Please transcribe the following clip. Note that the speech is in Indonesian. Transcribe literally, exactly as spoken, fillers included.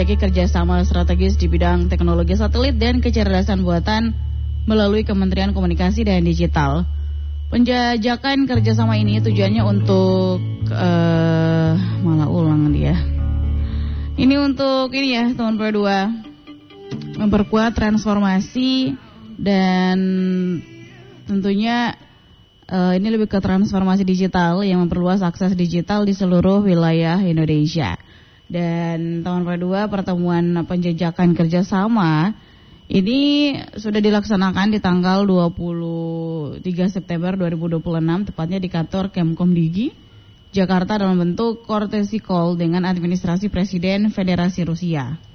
kerjasama strategis di bidang teknologi satelit dan kecerdasan buatan melalui Kementerian Komunikasi dan Digital. Penjajakan kerjasama ini tujuannya untuk uh, malah ulang dia. Ini untuk ini ya teman berdua, memperkuat transformasi dan tentunya uh, ini lebih ke transformasi digital yang memperluas akses digital di seluruh wilayah Indonesia. Dan tahun kedua pertemuan penjajakan kerjasama ini sudah dilaksanakan di tanggal dua puluh tiga September dua ribu dua puluh enam, tepatnya di kantor Kemkomdigi, Jakarta dalam bentuk courtesy call dengan administrasi Presiden Federasi Rusia.